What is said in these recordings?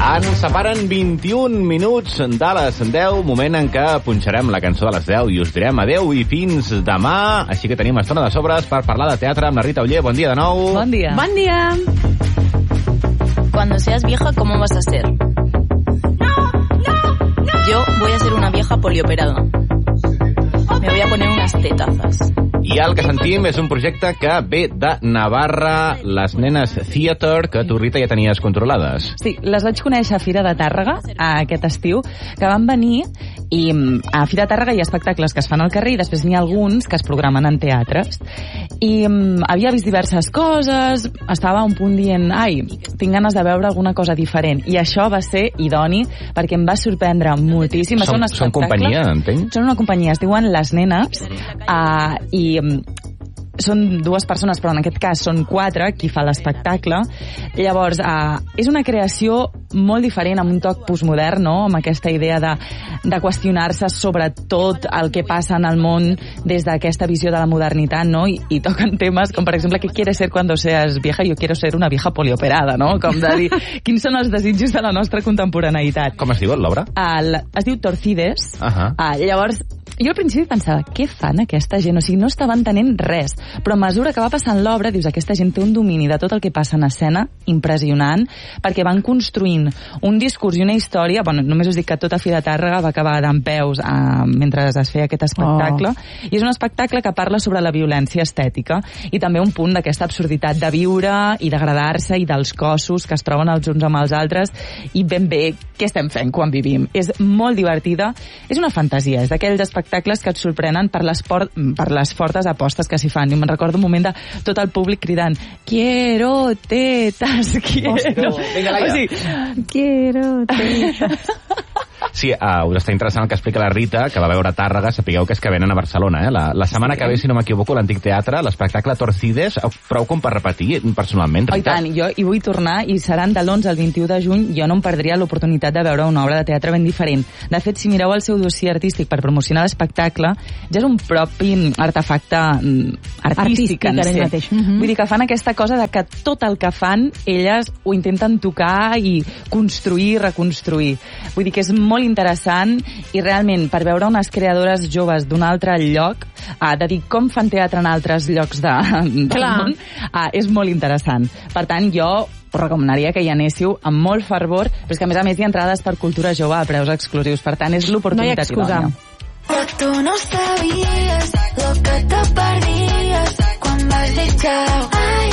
Ens separen 21 minuts de les 10, moment en què punxarem la cançó de les 10 i us direm adeu i fins demà. Així que tenim estona de sobres per parlar de teatre amb la Rita Oller. Bon dia de nou. Bon dia. Bon dia. Cuando seas vieja, ¿cómo vas a ser? Yo voy a ser una vieja polioperada. Me voy a poner unas tetazas. I el que sentim és un projecte que ve de Navarra, les Nenes Theater, que tu, Rita, ja tenies controlades. Sí, les vaig conèixer a Fira de Tàrrega aquest estiu, que van venir i a Fira de Tàrrega hi ha espectacles que es fan al carrer i després n'hi ha alguns que es programen en teatres. I havia vist diverses coses, estava a un punt dient, ai, tinc ganes de veure alguna cosa diferent. I això va ser idoni perquè em va sorprendre moltíssim. Són companyia, entenc? Són una companyia, es diuen Les Nenes, i són dues persones, però en aquest cas són 4 qui fa l'espectacle. Llavors, és una creació molt diferent, amb un toc postmodern, no? Amb aquesta idea de qüestionar-se sobre tot el que passa en el món des d'aquesta visió de la modernitat, no? I toquen temes com, per exemple, ¿qué quieres ser cuando seas vieja? Yo quiero ser una vieja polioperada, no? Com de dir, quins són els desitjos de la nostra contemporaneïtat. Com es diu l'obra? Es diu Torcides. Llavors, jo al principi pensava, què fan aquesta gent? O sigui, no estava entenent res. Però a mesura que va passant l'obra, dius, aquesta gent té un domini de tot el que passa en escena impressionant, perquè van construint un discurs i una història. Bueno, només us dic que tota Fira de Tàrrega va acabar dempeus mentre es feia aquest espectacle. I és un espectacle que parla sobre la violència estètica i també un punt d'aquesta absurditat de viure i d'agradar-se i dels cossos que es troben els uns amb els altres i ben bé què estem fent quan vivim. És molt divertida, és una fantasia, és d'aquells espectacles que et sorprenen per les fortes apostes que s'hi fan. I me'n recordo un moment de tot el públic cridant quiero tetas, quiero... Vinga, Laia. O sigui, quiero tetas. Sí, us està interessant el que explica la Rita, que va veure Tàrrega, sapigueu que és que venen a Barcelona, eh? La setmana que ve, si no m'equivoco, l'Antic Teatre, l'espectacle Torcides, prou com per repetir personalment, Rita? I tant, jo hi vull tornar i seran de l'11 al 21 de juny, jo no em perdria l'oportunitat de veure una obra de teatre ben diferent. De fet, si mireu el seu dossier artístic per promocionar l'espectacle, ja és un propi artefacte artístic en si mateix. Vull dir que fan aquesta cosa de que tot el que fan, elles ho intenten tocar i construir i reconstruir. Vull dir que és molt interessant i realment per veure unes creadores joves d'un altre lloc, de dir com fan teatre en altres llocs del món, és molt interessant. Per tant, jo us recomanaria que hi anéssiu amb molt fervor, però és que a més hi ha entrades per cultura jove a preus exclusius, per tant és l'oportunitat idònia. Tu no sabies lo que te perdías quan vas dir chao.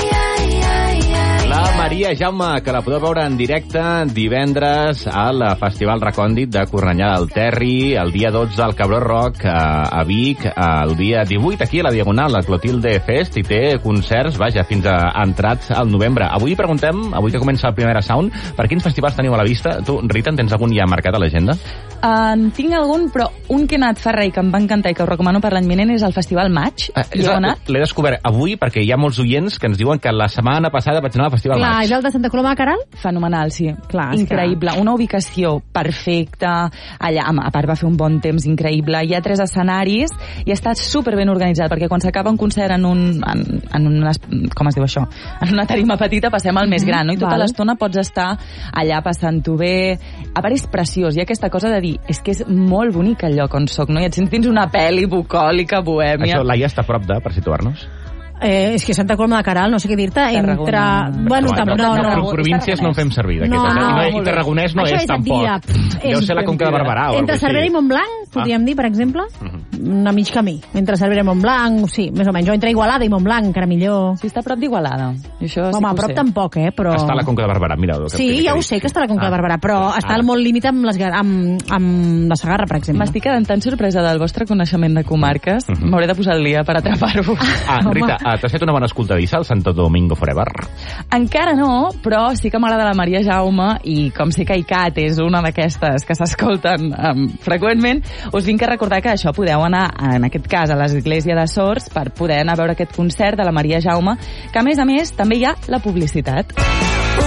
La Maria Jaume, que la podeu veure en directe divendres al Festival Recòndit de Cornellà del Terri, el dia 12 al Cabró Rock a Vic, el dia 18 aquí a la Diagonal, al Clotilde Fest, i té concerts, vaja, fins a entrats al novembre. Avui preguntem, avui que comença el Primera Sound, per quins festivals teniu a la vista? Tu, Rita, en tens algun ja marcat a l'agenda? Tinc algun, però un que he anat fa res i que em va encantar i que ho recomano per l'any vinent és el Festival Maig. L'he descobert avui perquè hi ha molts oients que ens diuen que la setmana passada vaig anar al Festival Maig. És el de Santa Coloma de Queralt? Fenomenal, sí. Increïble. Una ubicació perfecta. Allà, a part, va fer un bon temps increïble. Hi ha 3 escenaris i està super ben organitzat, perquè quan s'acaba un concert en com es diu això? En una tarima petita passem al més gran, no? I tota l'estona pots estar allà passant-ho bé. A part, és preciós. Hi ha aquesta cosa de dir, és que és molt bonic el lloc on soc, no? I et sents dins una pel·li bucòlica, bohèmia. Això, Laia, està a prop de, per situar-nos? És que Santa Coloma de Queralt, no sé què dir-te, entre... Bueno, no. Províncies no en fem servir, d'aquestes. I Tarragonès no és tampoc. Deu ser la Conca de Barberà. Entre Cervera i Montblanc, podríem dir, per exemple, a mig camí. Entre Cervera i Montblanc, sí, més o menys. O entre Igualada i Montblanc, encara millor. Sí, està a prop d'Igualada. Home, a prop tampoc, però... Està a la Conca de Barberà, mira. Sí, ja ho sé que està a la Conca de Barberà, però està molt límit amb la Segarra, per exemple. M'estic quedant tan sorpresa del vostre coneixement de comarques. M'hauré de posar el dia per atrapar-vos. Rita, t'has fet una bona escoltadissa al Santo Domingo Forever? Encara no, però sí que m'agrada la Maria Jaume i com sé que ICAT és una d'aquestes que s'escolten freqüentment, us vinc a recordar que això podeu anar, en aquest cas, a l'Església de Sors per poder anar a veure aquest concert de la Maria Jaume, que a més també hi ha la publicitat.